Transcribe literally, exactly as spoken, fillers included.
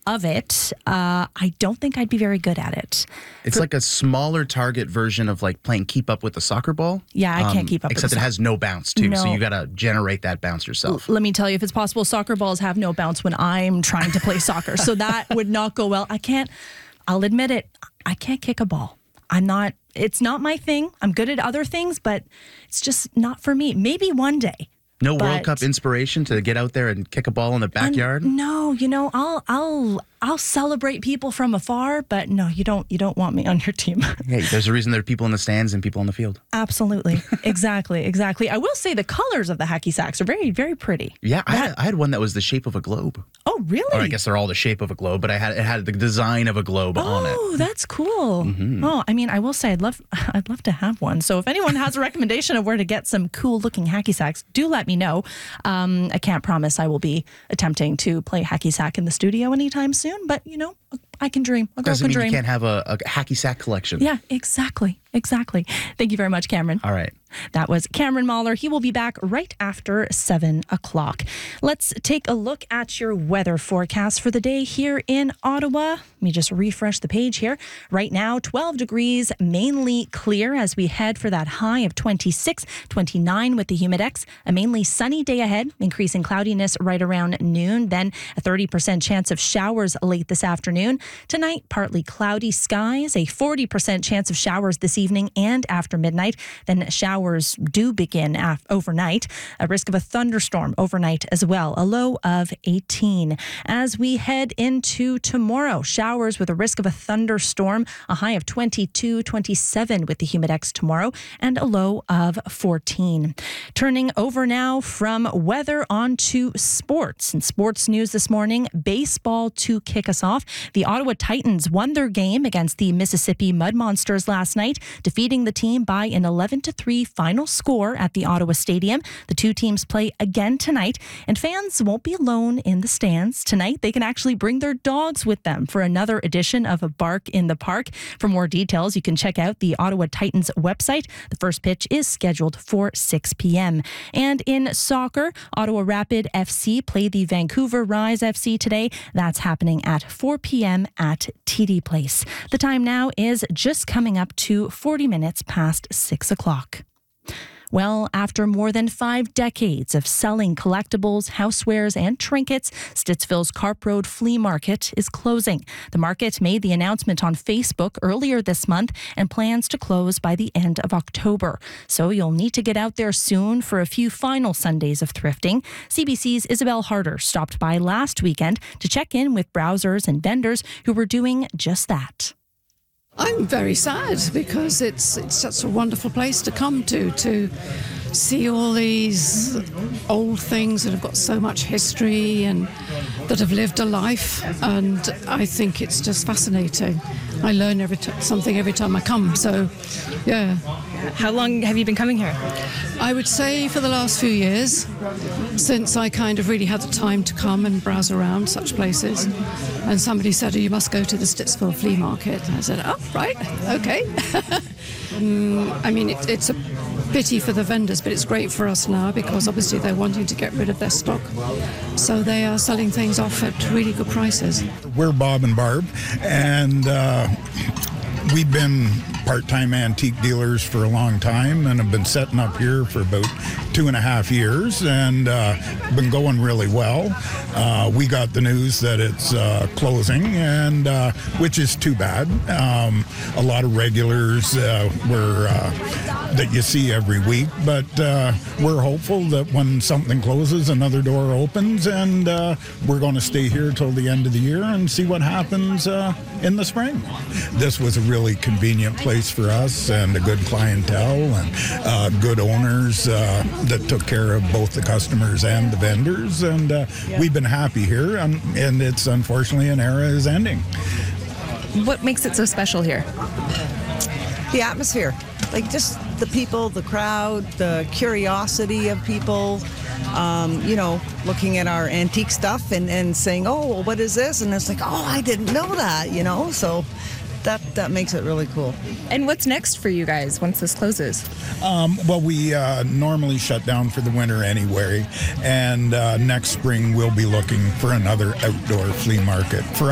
of it. Uh, I don't think I'd be very good at it. It's For, like a smaller target version of like playing keep up with the soccer ball. Yeah, I um, can't keep up except with it has no bounce too, no. so you got to generate that bounce yourself. Let me tell you, if it's possible, soccer balls have no bounce when I'm trying to play soccer, so that would not go well. I can't, I'll admit it, I can't kick a ball. I'm not, it's not my thing. I'm good at other things, but it's just not for me. Maybe one day. No but, World Cup inspiration to get out there and kick a ball in the backyard? No, you know, I'll I'll I'll celebrate people from afar, but no, you don't you don't want me on your team. Hey, there's a reason there are people in the stands and people on the field. Absolutely. exactly, exactly. I will say the colors of the hacky sacks are very, very pretty. Yeah, I that, had, I had one that was the shape of a globe. Oh, really? Or I guess they're all the shape of a globe, but I had it had the design of a globe oh, on it. Oh, that's cool. Mm-hmm. Oh, I mean, I will say I'd love I'd love to have one. So if anyone has a recommendation of where to get some cool looking hacky sacks, do let me know. Um, I can't promise I will be attempting to play hacky sack in the studio anytime soon, but you know, I can dream. A girl Doesn't can mean dream. you can't have a, a hacky sack collection. Yeah, exactly. Exactly. Thank you very much, Cameron. All right. That was Cameron Mahler. He will be back right after seven o'clock. Let's take a look at your weather forecast for the day here in Ottawa. Let me just refresh the page here. Right now, twelve degrees, mainly clear as we head for that high of twenty-six, twenty-nine with the humidex. A mainly sunny day ahead, increasing cloudiness right around noon. Then a thirty percent chance of showers late this afternoon. Tonight, partly cloudy skies, a forty percent chance of showers this evening and after midnight. Then showers do begin af- overnight. A risk of a thunderstorm overnight as well. A low of eighteen. As we head into tomorrow, showers with a risk of a thunderstorm. A high of twenty-two, twenty-seven with the humidex tomorrow and a low of fourteen. Turning over now from weather onto sports. And sports news this morning, baseball to kick us off. The Ottawa Titans won their game against the Mississippi Mud Monsters last night, defeating the team by an eleven to three final score at the Ottawa Stadium. The two teams play again tonight, and fans won't be alone in the stands. Tonight, they can actually bring their dogs with them for another edition of a Bark in the Park. For more details, you can check out the Ottawa Titans website. The first pitch is scheduled for six p.m. And in soccer, Ottawa Rapid F C play the Vancouver Rise F C today. That's happening at four p.m. at T D Place. The time now is just coming up to forty minutes past six o'clock. Well, after more than five decades of selling collectibles, housewares, and trinkets, Stittsville's Carp Road Flea Market is closing. The market made the announcement on Facebook earlier this month and plans to close by the end of October. So you'll need to get out there soon for a few final Sundays of thrifting. C B C's Isabel Harder stopped by last weekend to check in with browsers and vendors who were doing just that. I'm very sad because it's it's such a wonderful place to come to, to see all these old things that have got so much history and that have lived a life, and I think it's just fascinating. I learn every t- something every time I come, so yeah. How long have you been coming here? I would say for the last few years, since I kind of really had the time to come and browse around such places. And somebody said, oh, you must go to the Stittsville Flea Market. And I said, oh, right, okay. um, I mean, it, it's a pity for the vendors, but it's great for us now because obviously they're wanting to get rid of their stock. So they are selling things off at really good prices. We're Bob and Barb, and uh, we've been part-time antique dealers for a long time and have been setting up here for about two and a half years and uh, been going really well. Uh, we got the news that it's uh, closing, and uh, which is too bad. Um, a lot of regulars uh, were uh, that you see every week, but uh, we're hopeful that when something closes, another door opens, and uh, we're going to stay here till the end of the year and see what happens uh, in the spring. This was a really convenient place for us and a good clientele and uh, good owners uh, that took care of both the customers and the vendors, and uh, we've been happy here, and, and it's unfortunately an era is ending. What makes it so special here? The atmosphere, like just the people, the crowd, the curiosity of people, um, you know, looking at our antique stuff and, and saying, oh, well, what is this? And it's like, oh, I didn't know that, you know, so that that makes it really cool. And what's next for you guys once this closes? Um, well, we uh, normally shut down for the winter anyway, and uh, next spring we'll be looking for another outdoor flea market. For